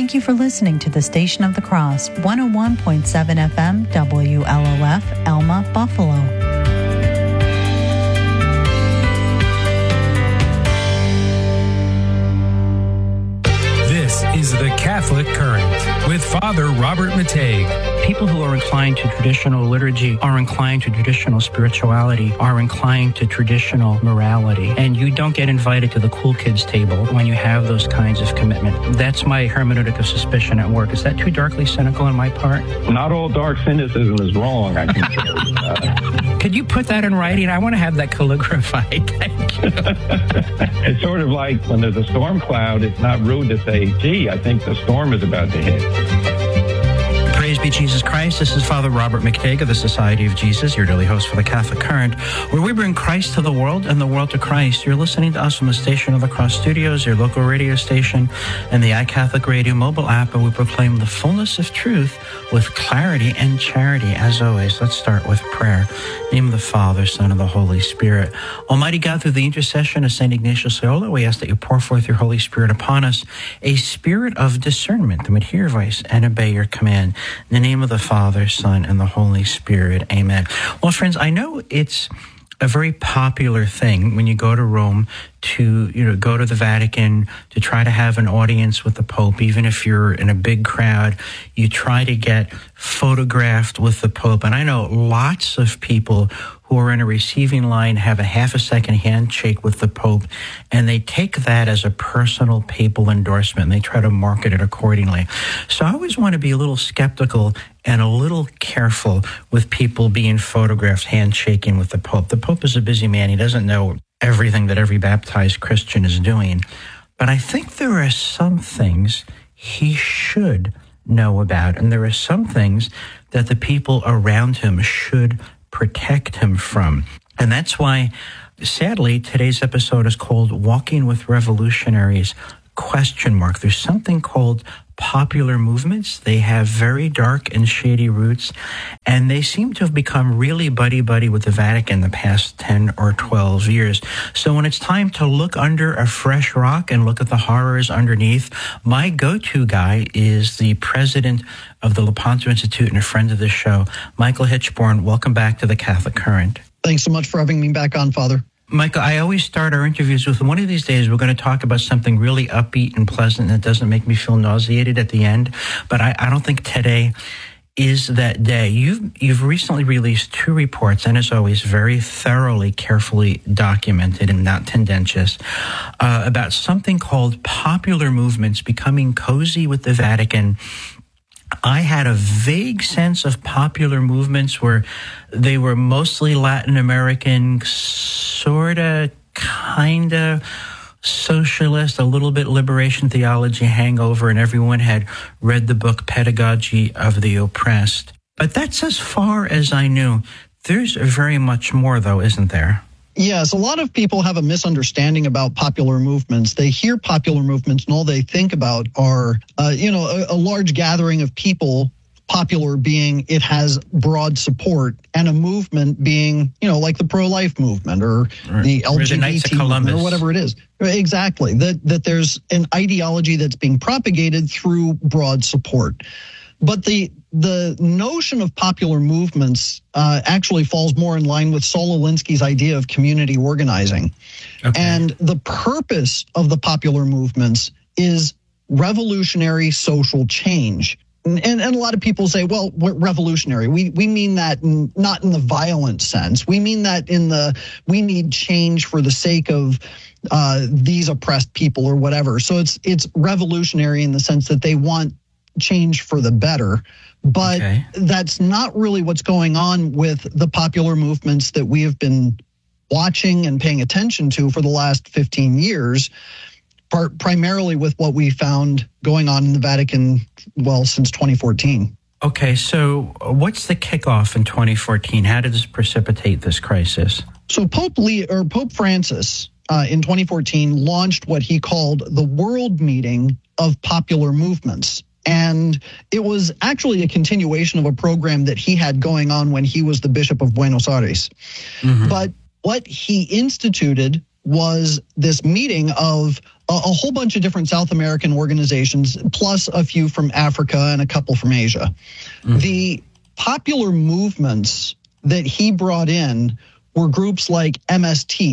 Thank you for listening to the Station of the Cross, 101.7 FM, WLOF, Elma, Buffalo. This is the Catholic Current with Father Robert Matei. People who are inclined to traditional liturgy are inclined to traditional spirituality, are inclined to traditional morality. And you don't get invited to the cool kids table when you have those kinds of commitment. That's my hermeneutic of suspicion at work. Is that too darkly cynical on my part? Not all dark cynicism is wrong, I can say. Could you put that in writing? I want to have that calligraphied. Thank you. It's sort of like when there's a storm cloud, it's not rude to say, gee, I think the storm is about to hit. Praise be Jesus Christ. This is Father Robert McTague of the Society of Jesus, your daily host for the Catholic Current, where we bring Christ to the world and the world to Christ. You're listening to us from the Station of the Cross Studios, your local radio station, and the iCatholic Radio mobile app, and we proclaim the fullness of truth with clarity and charity. As always, let's start with prayer. In the name of the Father, Son, and the Holy Spirit. Almighty God, through the intercession of St. Ignatius Loyola, we ask that you pour forth your Holy Spirit upon us, a spirit of discernment to hear your voice and obey your command. In the name of the Father, Son, and the Holy Spirit. Amen. Well, friends, I know it's a very popular thing when you go to Rome to, go to the Vatican to try to have an audience with the Pope. Even if you're in a big crowd, you try to get photographed with the Pope. And I know lots of people who are in a receiving line have a half a second handshake with the Pope, and they take that as a personal papal endorsement, and they try to market it accordingly. So I always want to be a little skeptical and a little careful with people being photographed handshaking with the Pope. The Pope is a busy man. He doesn't know everything that every baptized Christian is doing. But I think there are some things he should know about, and there are some things that the people around him should protect him from. And that's why, sadly, today's episode is called Walking with Revolutionaries, ? There's something called popular movements. They have very dark and shady roots, and they seem to have become really buddy-buddy with the Vatican the past 10 or 12 years. So when it's time to look under a fresh rock and look at the horrors underneath, my go-to guy is the president of the Lepanto Institute and a friend of the show, Michael Hitchborn. Welcome back to the Catholic Current. Thanks so much for having me back on, Father. Michael, I always start our interviews with, one of these days we're going to talk about something really upbeat and pleasant that doesn't make me feel nauseated at the end, but I don't think today is that day. You've recently released 2 reports, and as always, very thoroughly, carefully documented and not tendentious, about something called popular movements becoming cozy with the Vatican. I had a vague sense of popular movements where they were mostly Latin American, sorta, kinda socialist, a little bit liberation theology hangover, and everyone had read the book Pedagogy of the Oppressed. But that's as far as I knew. There's very much more, though, isn't there? Yes, a lot of people have a misunderstanding about popular movements. They hear popular movements and all they think about are, a large gathering of people, popular being it has broad support, and a movement being, like the pro-life movement or the LGBT movement or whatever it is. Exactly. That there's an ideology that's being propagated through broad support. But the notion of popular movements actually falls more in line with Saul Alinsky's idea of community organizing. Okay. And the purpose of the popular movements is revolutionary social change. And a lot of people say, well, revolutionary. We mean that not in the violent sense. We mean that we need change for the sake of these oppressed people or whatever. So it's revolutionary in the sense that they want change for the better. But That's not really what's going on with the popular movements that we have been watching and paying attention to for the last 15 years, primarily with what we found going on in the Vatican, since 2014. Okay, so what's the kickoff in 2014? How did this precipitate this crisis? So Pope Francis in 2014 launched what he called the World Meeting of Popular Movements. And it was actually a continuation of a program that he had going on when he was the Bishop of Buenos Aires. Mm-hmm. But what he instituted was this meeting of a whole bunch of different South American organizations, plus a few from Africa and a couple from Asia. Mm-hmm. The popular movements that he brought in were groups like MST,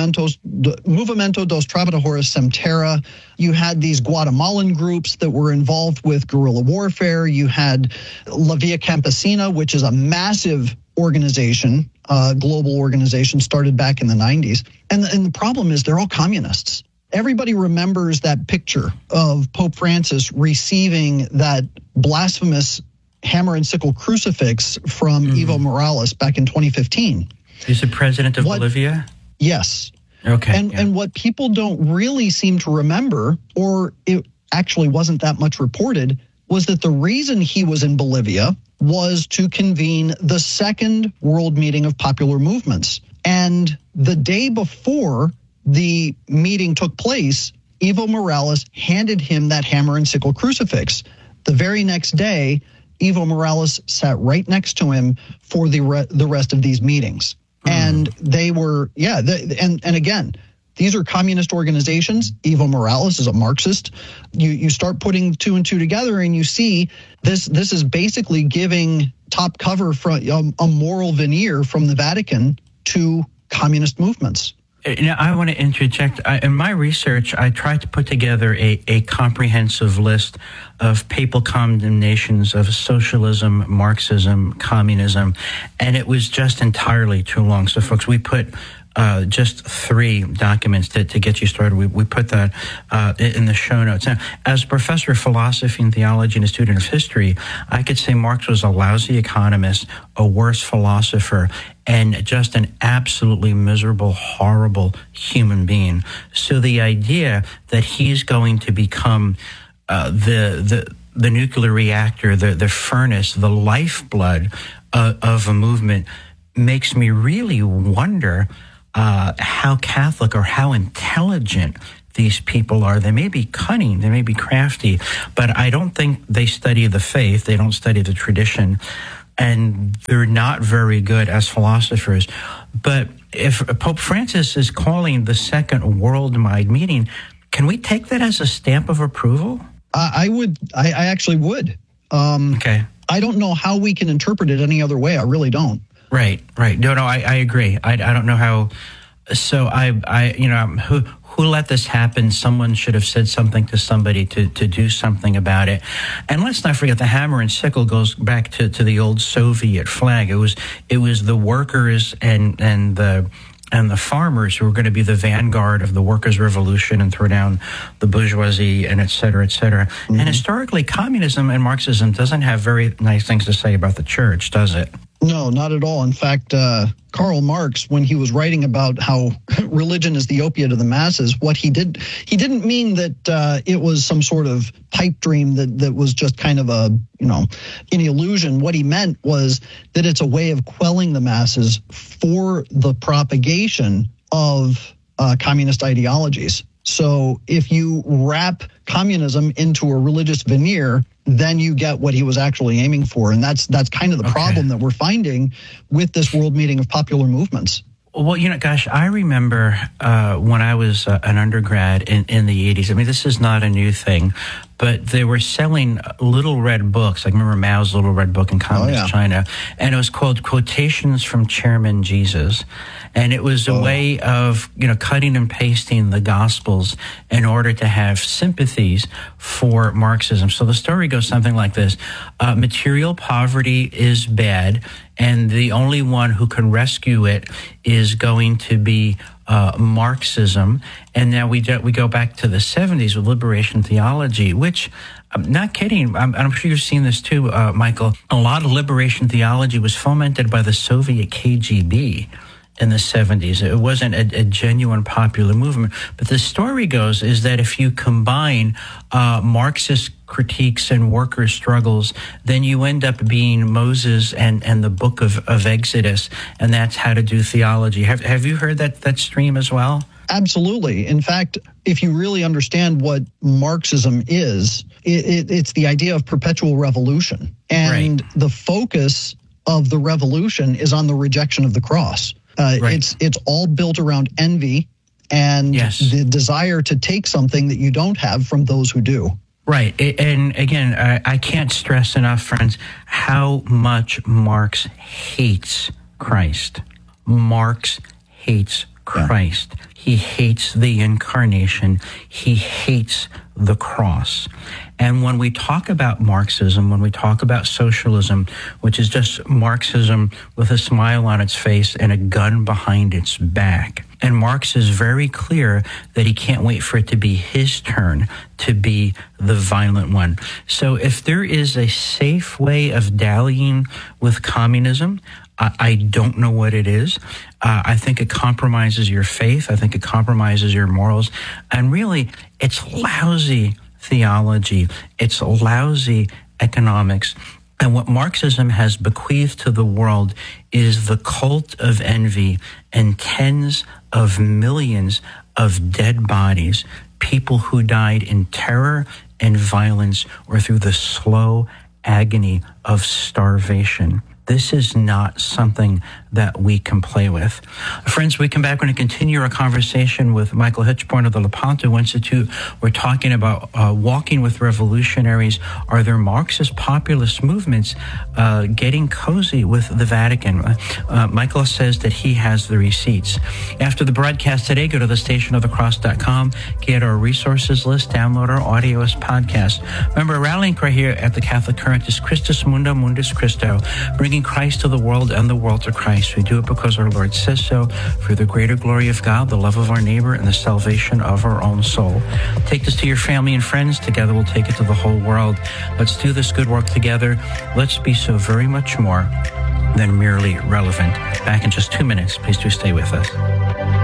Movimento dos Trabalhadores Sem Terra. You had these Guatemalan groups that were involved with guerrilla warfare. You had La Via Campesina, which is a massive organization, global organization, started back in the 90s. And the problem is they're all communists. Everybody remembers that picture of Pope Francis receiving that blasphemous hammer and sickle crucifix from Evo Morales back in 2015. He's the president of Bolivia? Yes. Okay. And what people don't really seem to remember, or it actually wasn't that much reported, was that the reason he was in Bolivia was to convene the second World Meeting of Popular Movements. And the day before the meeting took place, Evo Morales handed him that hammer and sickle crucifix. The very next day, Evo Morales sat right next to him for the rest of these meetings. And they were, and again, these are communist organizations. Evo Morales is a Marxist. You start putting two and two together and you see this is basically giving top cover from a moral veneer from the Vatican to communist movements. Now, I want to interject. In my research, I tried to put together a comprehensive list of papal condemnations of socialism, Marxism, communism, and it was just entirely too long. So, folks, we put just 3 documents to get you started. We put that in the show notes. Now, as a professor of philosophy and theology and a student of history, I could say Marx was a lousy economist, a worse philosopher, and just an absolutely miserable, horrible human being. So the idea that he's going to become the nuclear reactor, the furnace, the lifeblood of a movement makes me really wonder how Catholic or how intelligent these people are. They may be cunning, they may be crafty, but I don't think they study the faith, they don't study the tradition, and they're not very good as philosophers. But if Pope Francis is calling the second worldwide meeting, can we take that as a stamp of approval? I would. I actually would. Okay. I don't know how we can interpret it any other way. I really don't. Right. No, I agree. I don't know how. So who let this happen? Someone should have said something to somebody to do something about it. And let's not forget the hammer and sickle goes back to the old Soviet flag. It was the workers and the farmers who were going to be the vanguard of the workers' revolution and throw down the bourgeoisie and et cetera, et cetera. Mm-hmm. And historically, communism and Marxism doesn't have very nice things to say about the church, does it? No, not at all. In fact, Karl Marx, when he was writing about how religion is the opiate of the masses, what he didn't mean that it was some sort of pipe dream that was just kind of an illusion. What he meant was that it's a way of quelling the masses for the propagation of communist ideologies. So if you wrap communism into a religious veneer, then you get what he was actually aiming for. And that's kind of the problem that we're finding with this World Meeting of Popular Movements. Well, gosh, I remember when I was an undergrad in the 80s. I mean, this is not a new thing, but they were selling little red books. I remember Mao's little red book in Communist China, and it was called Quotations from Chairman Jesus. And it was a way of, cutting and pasting the Gospels in order to have sympathies for Marxism. So the story goes something like this. Material poverty is bad, and the only one who can rescue it is going to be Marxism. And now we go back to the 70s with liberation theology, which, I'm not kidding, I'm sure you've seen this too, Michael. A lot of liberation theology was fomented by the Soviet KGB in the 70s. It wasn't a genuine popular movement. But the story goes is that if you combine Marxist critiques and worker struggles, then you end up being Moses and the book of Exodus, and that's how to do theology. Have you heard that stream as well? Absolutely. In fact, if you really understand what Marxism is, it's the idea of perpetual revolution. And the focus of the revolution is on the rejection of the cross. It's all built around envy and Yes. the desire to take something that you don't have from those who do. Right. And again, I can't stress enough, friends, how much Marx hates Christ. Marx hates Christ. Yeah. He hates the incarnation. He hates the cross. And when we talk about Marxism, when we talk about socialism, which is just Marxism with a smile on its face and a gun behind its back, and Marx is very clear that he can't wait for it to be his turn to be the violent one. So if there is a safe way of dallying with communism, I don't know what it is. I think it compromises your faith. I think it compromises your morals. And really, it's lousy theology. It's lousy economics. And what Marxism has bequeathed to the world is the cult of envy and tens of millions of dead bodies, people who died in terror and violence or through the slow agony of starvation. This is not something that we can play with. Friends, we come back. We're going to continue our conversation with Michael Hichborn of the Lepanto Institute. We're talking about walking with revolutionaries. Are there Marxist populist movements getting cozy with the Vatican? Michael says that he has the receipts. After the broadcast today, go to thestationofthecross.com, get our resources list, download our audio as podcast. Remember, our rallying cry here at the Catholic Current is Christus Mundo Mundus Christo, bringing Christ to the world and the world to Christ. We do it because our Lord says so, for the greater glory of God, the love of our neighbor, and the salvation of our own soul. Take this to your family and friends. Together we'll take it to the whole world. Let's do this good work together. Let's be so very much more than merely relevant. Back in just 2 minutes. Please do stay with us.